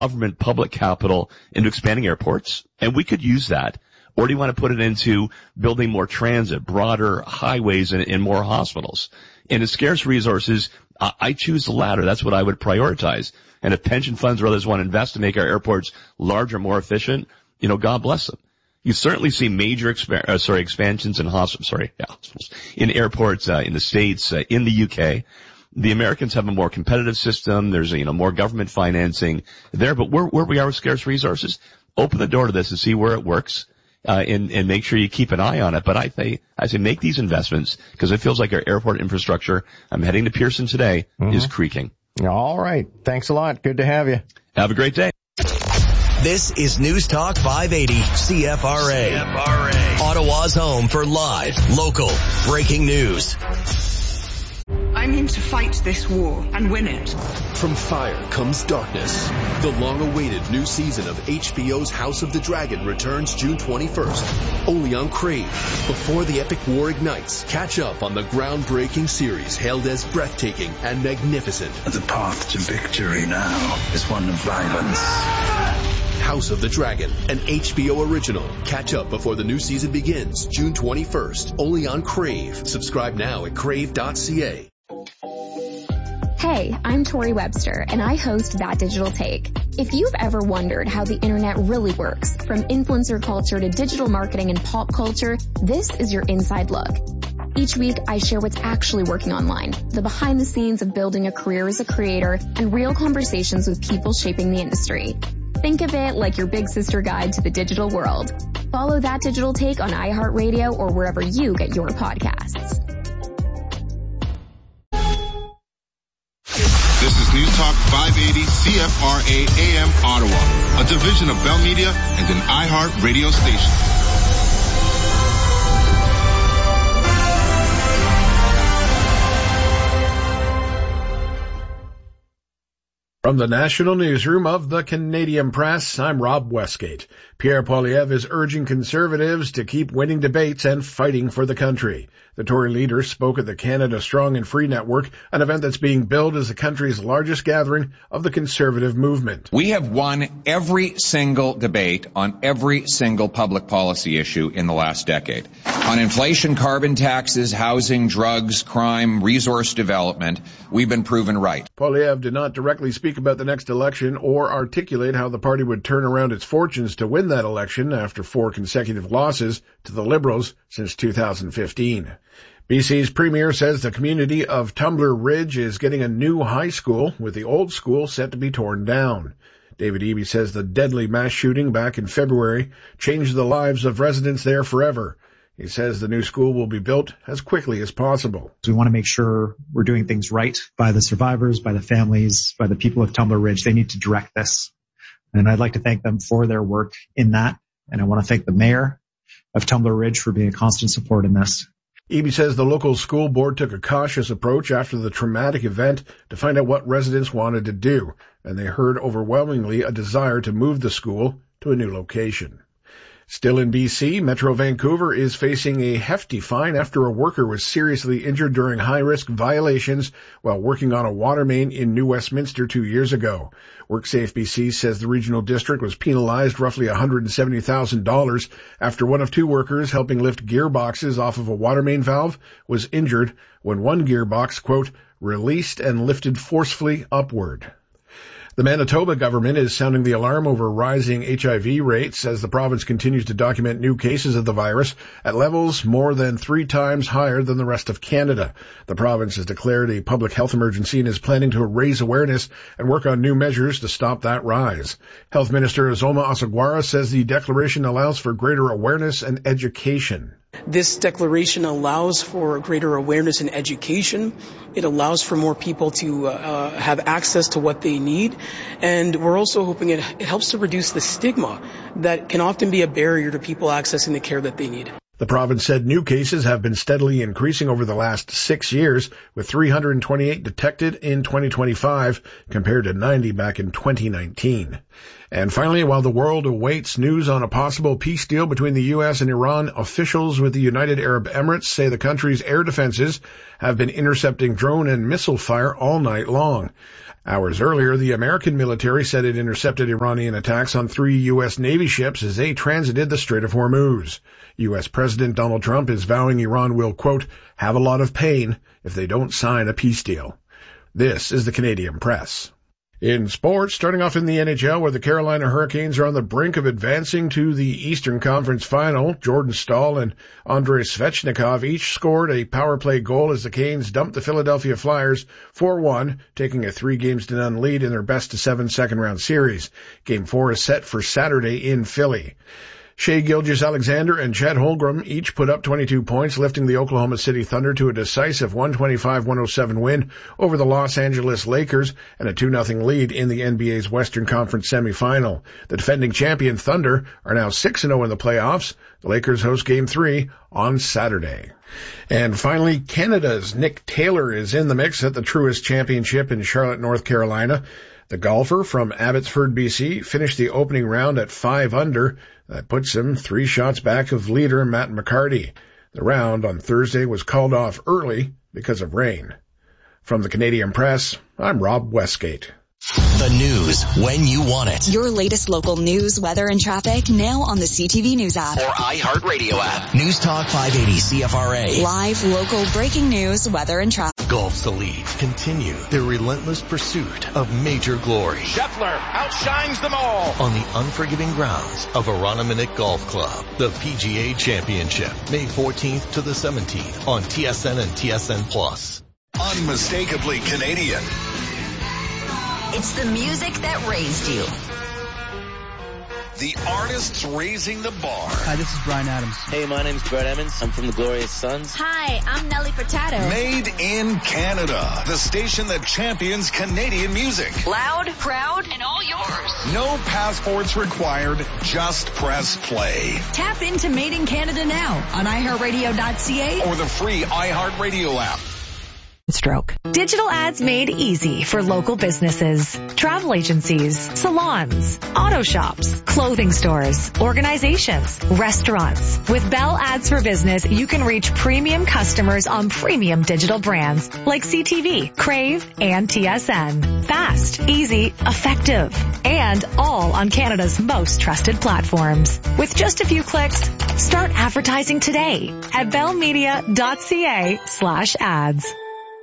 government public capital into expanding airports, and we could use that. Or do you want to put it into building more transit, broader highways, and more hospitals? And as scarce resources, I choose the latter. That's what I would prioritize. And if pension funds or others want to invest to make our airports larger, more efficient, God bless them. You certainly see major expansions in hospitals, in airports, in the States, in the UK. The Americans have a more competitive system. There's, more government financing there. But where we are with scarce resources, open the door to this and see where it works, and make sure you keep an eye on it. But I say make these investments because it feels like our airport infrastructure, I'm heading to Pearson today, is creaking. All right. Thanks a lot. Good to have you. Have a great day. This is News Talk 580 CFRA. Ottawa's home for live, local, breaking news. I'm in to fight this war and win it. From fire comes darkness. The long-awaited new season of HBO's House of the Dragon returns June 21st, only on Crave. Before the epic war ignites, catch up on the groundbreaking series hailed as breathtaking and magnificent. The path to victory now is one of violence. House of the Dragon, an HBO original. Catch up before the new season begins, June 21st, only on Crave. Subscribe now at crave.ca. Hey, I'm Tori Webster, and I host That Digital Take. If you've ever wondered how the internet really works, from influencer culture to digital marketing and pop culture, this is your inside look. Each week, I share what's actually working online, the behind the scenes of building a career as a creator, and real conversations with people shaping the industry. Think of it like your big sister guide to the digital world. Follow That Digital Take on iHeartRadio or wherever you get your podcasts. This is News Talk 580 CFRA AM Ottawa, a division of Bell Media and an iHeart radio station. From the National Newsroom of the Canadian Press, I'm Rob Westgate. Pierre Poilievre is urging Conservatives to keep winning debates and fighting for the country. The Tory leader spoke at the Canada Strong and Free Network, an event that's being billed as the country's largest gathering of the Conservative movement. We have won every single debate on every single public policy issue in the last decade. On inflation, carbon taxes, housing, drugs, crime, resource development, we've been proven right. Poilievre did not directly speak about the next election or articulate how the party would turn around its fortunes to win that election after 4 consecutive losses to the Liberals since 2015. BC's Premier says the community of Tumbler Ridge is getting a new high school, with the old school set to be torn down. David Eby says the deadly mass shooting back in February changed the lives of residents there forever. He says the new school will be built as quickly as possible. We want to make sure we're doing things right by the survivors, by the families, by the people of Tumbler Ridge. They need to direct this. And I'd like to thank them for their work in that. And I want to thank the mayor of Tumbler Ridge for being a constant support in this. Eby says the local school board took a cautious approach after the traumatic event to find out what residents wanted to do, and they heard overwhelmingly a desire to move the school to a new location. Still in BC, Metro Vancouver is facing a hefty fine after a worker was seriously injured during high-risk violations while working on a water main in New Westminster 2 years ago. WorkSafe BC says the regional district was penalized roughly $170,000 after one of 2 workers helping lift gearboxes off of a water main valve was injured when one gearbox, quote, released and lifted forcefully upward. The Manitoba government is sounding the alarm over rising HIV rates as the province continues to document new cases of the virus at levels more than 3 times higher than the rest of Canada. The province has declared a public health emergency and is planning to raise awareness and work on new measures to stop that rise. Health Minister Azoma Asagwara says the declaration allows for greater awareness and education. This declaration allows for greater awareness and education. It allows for more people to have access to what they need. And we're also hoping it helps to reduce the stigma that can often be a barrier to people accessing the care that they need. The province said new cases have been steadily increasing over the last 6 years, with 328 detected in 2025 compared to 90 back in 2019. And finally, while the world awaits news on a possible peace deal between the U.S. and Iran, officials with the United Arab Emirates say the country's air defenses have been intercepting drone and missile fire all night long. Hours earlier, the American military said it intercepted Iranian attacks on 3 U.S. Navy ships as they transited the Strait of Hormuz. U.S. President Donald Trump is vowing Iran will, quote, have a lot of pain if they don't sign a peace deal. This is the Canadian Press. In sports, starting off in the NHL, where the Carolina Hurricanes are on the brink of advancing to the Eastern Conference Final, Jordan Staal and Andrei Svechnikov each scored a power play goal as the Canes dumped the Philadelphia Flyers 4-1, taking a 3-0 lead in their best-of-7 second-round series. Game 4 is set for Saturday in Philly. Shai Gilgeous-Alexander and Chet Holmgren each put up 22 points, lifting the Oklahoma City Thunder to a decisive 125-107 win over the Los Angeles Lakers and a 2-0 lead in the NBA's Western Conference semifinal. The defending champion Thunder are now 6-0 in the playoffs. The Lakers host Game 3 on Saturday. And finally, Canada's Nick Taylor is in the mix at the Truist Championship in Charlotte, North Carolina. The golfer from Abbotsford, BC, finished the opening round at 5 under. That puts him 3 shots back of leader Matt McCarty. The round on Thursday was called off early because of rain. From the Canadian Press, I'm Rob Westgate. The news when you want it. Your latest local news, weather, and traffic now on the CTV News app. Or iHeartRadio app. News Talk 580 CFRA. Live, local, breaking news, weather, and traffic. Gulf's Elite continue their relentless pursuit of major glory. Scheffler outshines them all. On the unforgiving grounds of Aroniminick Golf Club. The PGA Championship, May 14th to the 17th on TSN and TSN Plus. Unmistakably Canadian. It's the music that raised you. The artists raising the bar. Hi, this is Bryan Adams. Hey, my name's Brett Emmons. I'm from the Glorious Sons. Hi, I'm Nelly Furtado. Made in Canada. The station that champions Canadian music. Loud, proud, and all yours. No passports required. Just press play. Tap into Made in Canada now on iHeartRadio.ca or the free iHeartRadio app. Stroke. Digital ads made easy for local businesses, travel agencies, salons, auto shops, clothing stores, organizations, restaurants. With Bell Ads for Business, you can reach premium customers on premium digital brands like CTV, Crave, and TSN. Fast, easy, effective, and all on Canada's most trusted platforms. With just a few clicks, start advertising today at bellmedia.ca/ads.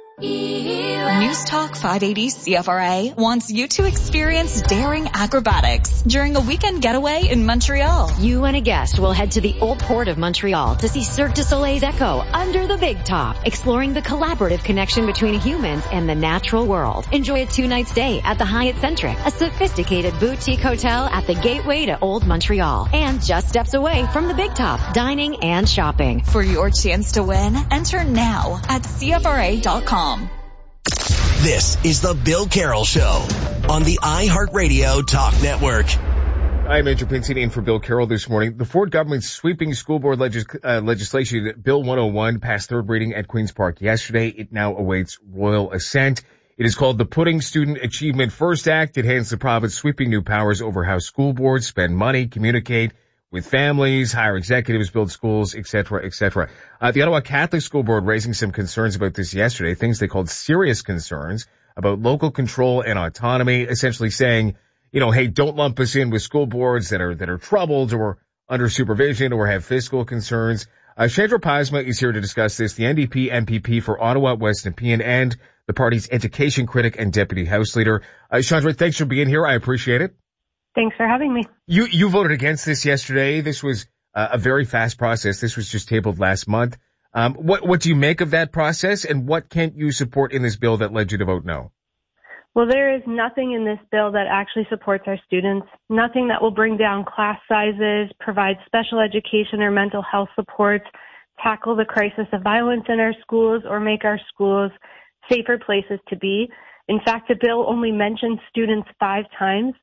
News Talk 580 CFRA wants you to experience daring acrobatics during a weekend getaway in Montreal. You and a guest will head to the Old Port of Montreal to see Cirque du Soleil's Echo Under the Big Top, exploring the collaborative connection between humans and the natural world. Enjoy a 2-night stay at the Hyatt Centric, a sophisticated boutique hotel at the gateway to Old Montreal, and just steps away from the Big Top, dining and shopping. For your chance to win, enter now at CFRA.com. This is the Bill Carroll Show on the iHeartRadio Talk Network. I'm Andrew Pinsini in for Bill Carroll this morning. The Ford government's sweeping school board legislation, Bill 101, passed third reading at Queen's Park yesterday. It now awaits royal assent. It is called the Putting Student Achievement First Act. It hands the province sweeping new powers over how school boards spend money, communicate with families, hire executives, build schools, etc., etc. The Ottawa Catholic School Board raising some concerns about this yesterday, things they called serious concerns about local control and autonomy, essentially saying, you know, hey, don't lump us in with school boards that are troubled or under supervision or have fiscal concerns. Chandra Pasma is here to discuss this, the NDP MPP for Ottawa West Nepean and the party's education critic and deputy House Leader. Chandra, thanks for being here. I appreciate it. Thanks for having me. You voted against this yesterday. This was a very fast process. This was just tabled last month. What do you make of that process, and what can't you support in this bill that led you to vote no? Well, there is nothing in this bill that actually supports our students, nothing that will bring down class sizes, provide special education or mental health support, tackle the crisis of violence in our schools, or make our schools safer places to be. In fact, the bill only mentions students 5 times.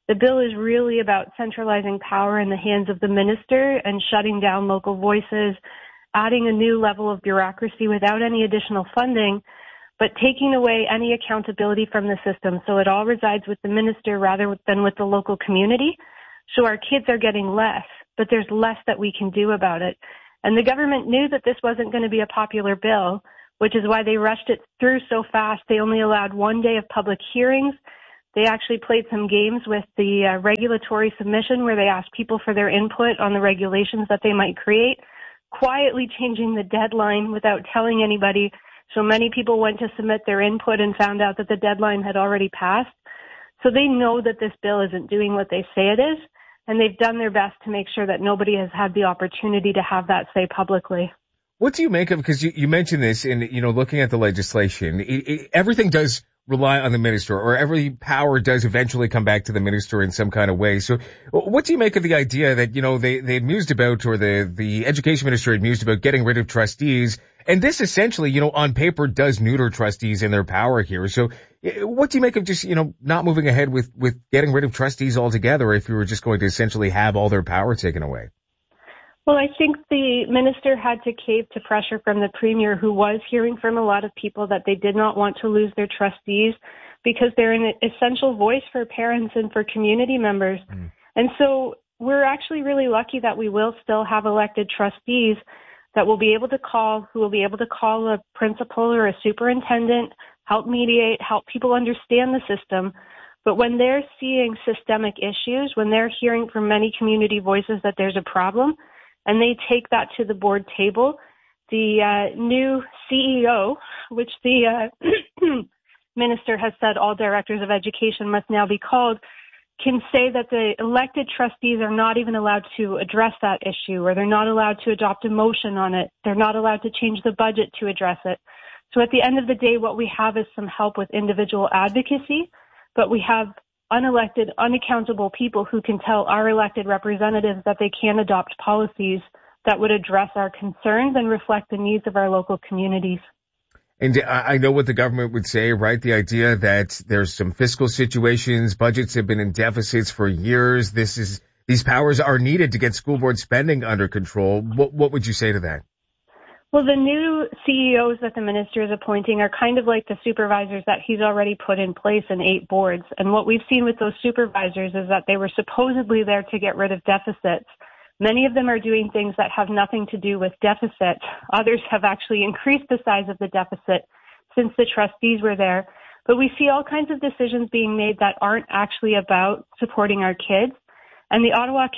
The bill is really about centralizing power in the hands of the minister and shutting down local voices, adding a new level of bureaucracy without any additional funding, but taking away any accountability from the system. So it all resides with the minister rather than with the local community. So our kids are getting less, but there's less that we can do about it. And the government knew that this wasn't going to be a popular bill, which is why they rushed it through so fast. They only allowed one day of public hearings. They actually played some games with the regulatory submission where they asked people for their input on the regulations that they might create, quietly changing the deadline without telling anybody. So many people went to submit their input and found out that the deadline had already passed. So they know that this bill isn't doing what they say it is, and they've done their best to make sure that nobody has had the opportunity to have that say publicly. What do you make of, because you mentioned this in, looking at the legislation, everything does rely on the minister, or every power does eventually come back to the minister in some kind of way. So what do you make of the idea that, they mused about, or the education minister had mused about getting rid of trustees, and this essentially, on paper does neuter trustees in their power here. So what do you make of just, not moving ahead with getting rid of trustees altogether if you were just going to essentially have all their power taken away? Well, I think the minister had to cave to pressure from the premier, who was hearing from a lot of people that they did not want to lose their trustees because they're an essential voice for parents and for community members. And so we're actually really lucky that we will still have elected trustees that will be able to call, who will be able to call a principal or a superintendent, help mediate, help people understand the system. But when they're seeing systemic issues, when they're hearing from many community voices that there's a problem, and they take that to the board table, the new CEO, which the minister has said all directors of education must now be called, can say that the elected trustees are not even allowed to address that issue, or they're not allowed to adopt a motion on it. They're not allowed to change the budget to address it. So at the end of the day, what we have is some help with individual advocacy, but we have unelected, unaccountable people who can tell our elected representatives that they can adopt policies that would address our concerns and reflect the needs of our local communities. And I know what the government would say, right? The idea that there's some fiscal situations, budgets have been in deficits for years. These powers are needed to get school board spending under control. What would you say to that? Well, the new CEOs that the minister is appointing are kind of like the supervisors that he's already put in place in 8 boards. And what we've seen with those supervisors is that they were supposedly there to get rid of deficits. Many of them are doing things that have nothing to do with deficit. Others have actually increased the size of the deficit since the trustees were there. But we see all kinds of decisions being made that aren't actually about supporting our kids. And the Ottawa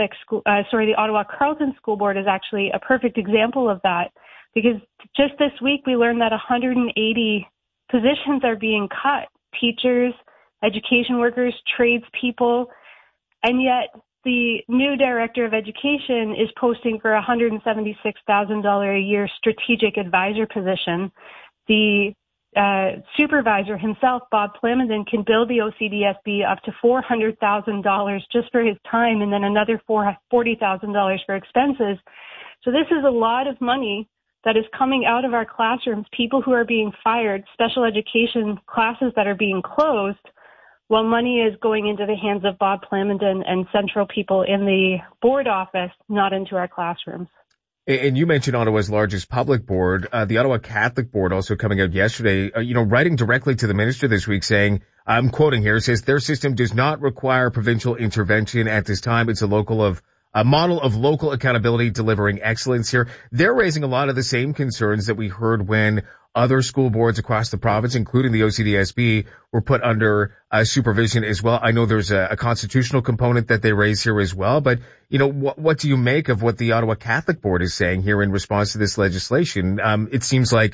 Carleton School Board is actually a perfect example of that, because just this week we learned that 180 positions are being cut: teachers, education workers, tradespeople, and yet the new director of education is posting for a $176,000 a year strategic advisor position. The supervisor himself, Bob Plamondon, can bill the OCDSB up to $400,000 just for his time, and then another $40,000 for expenses. So this is a lot of money that is coming out of our classrooms, people who are being fired, special education classes that are being closed, while money is going into the hands of Bob Plamondon and central people in the board office, not into our classrooms. And you mentioned Ottawa's largest public board, the Ottawa Catholic Board, also coming out yesterday, writing directly to the minister this week saying, I'm quoting here, it says, their system does not require provincial intervention at this time. It's a model of local accountability, delivering excellence here. They're raising a lot of the same concerns that we heard when other school boards across the province, including the OCDSB, were put under supervision as well. I know there's a constitutional component that they raise here as well, but what do you make of what the Ottawa Catholic Board is saying here in response to this legislation? It seems like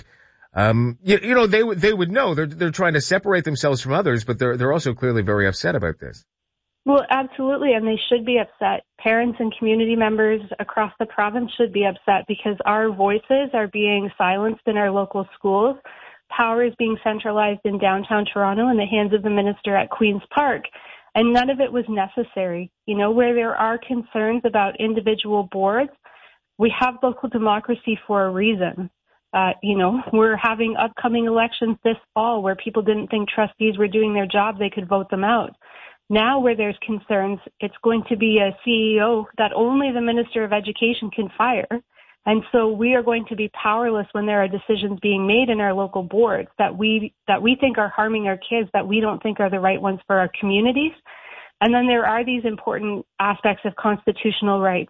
they would know they're trying to separate themselves from others, but they're also clearly very upset about this. Well, absolutely, and they should be upset. Parents and community members across the province should be upset because our voices are being silenced in our local schools. Power is being centralized in downtown Toronto in the hands of the minister at Queen's Park, and none of it was necessary. Where there are concerns about individual boards, we have local democracy for a reason. We're having upcoming elections this fall where people didn't think trustees were doing their job, they could vote them out. Now where there's concerns, it's going to be a CEO that only the Minister of Education can fire. And so we are going to be powerless when there are decisions being made in our local boards that we think are harming our kids, that we don't think are the right ones for our communities. And then there are these important aspects of constitutional rights,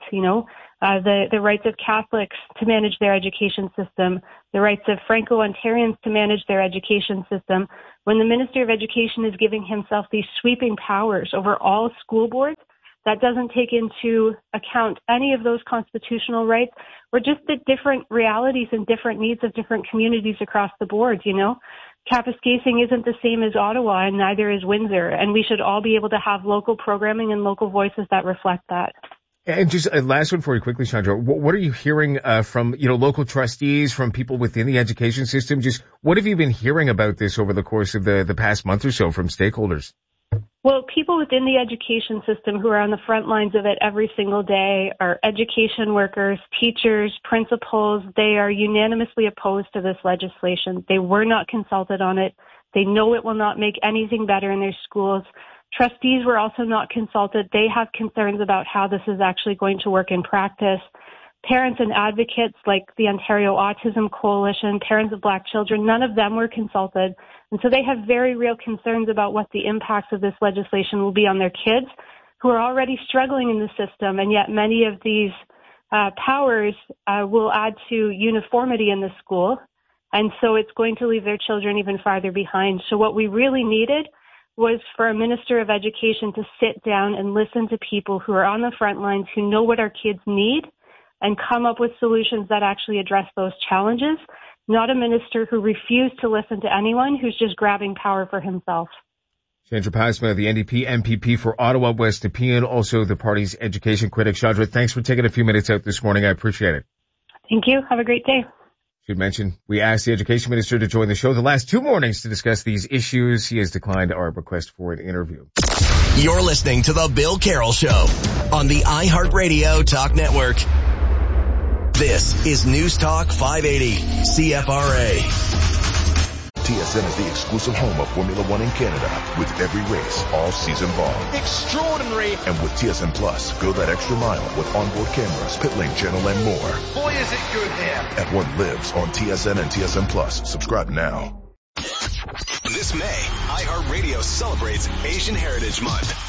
the rights of Catholics to manage their education system, the rights of Franco-Ontarians to manage their education system. When the Minister of Education is giving himself these sweeping powers over all school boards, that doesn't take into account any of those constitutional rights or just the different realities and different needs of different communities across the board, Kapuskasing isn't the same as Ottawa, and neither is Windsor, and we should all be able to have local programming and local voices that reflect that. And just a last one for you quickly, Chandra. What are you hearing from local trustees, from people within the education system? Just what have you been hearing about this over the course of the past month or so from stakeholders? Well, people within the education system who are on the front lines of it every single day are education workers, teachers, principals. They are unanimously opposed to this legislation. They were not consulted on it. They know it will not make anything better in their schools. Trustees were also not consulted. They have concerns about how this is actually going to work in practice. Parents and advocates like the Ontario Autism Coalition, Parents of Black Children, none of them were consulted. And so they have very real concerns about what the impacts of this legislation will be on their kids who are already struggling in the system. And yet many of these powers will add to uniformity in the school. And so it's going to leave their children even farther behind. So what we really needed was for a Minister of Education to sit down and listen to people who are on the front lines, who know what our kids need, and come up with solutions that actually address those challenges, not a minister who refused to listen to anyone, who's just grabbing power for himself. Chandra Pasma, the NDP MPP for Ottawa West Nepean, also the party's education critic. Chandra, thanks for taking a few minutes out this morning. I appreciate it. Thank you. Have a great day. Should mention, we asked the education minister to join the show the last 2 mornings to discuss these issues. He has declined our request for an interview. You're listening to The Bill Carroll Show on the iHeartRadio Talk Network. This is News Talk 580 CFRA. TSN is the exclusive home of Formula One in Canada, with every race all season long. Extraordinary. And with TSN Plus, go that extra mile with onboard cameras, pit lane channel, and more. Boy, is it good here. F1 lives on TSN and TSN Plus. Subscribe now. This May, iHeartRadio celebrates Asian Heritage Month.